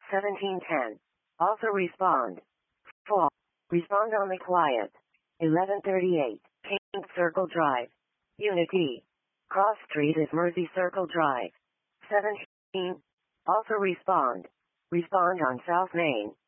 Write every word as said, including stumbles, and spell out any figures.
seventeen ten. Also respond. Fall. Respond only quiet. eleven thirty-eight. King Circle Drive. Unity. Cross Street is Mersey Circle Drive. seventeen. Also respond. Respond on South Main.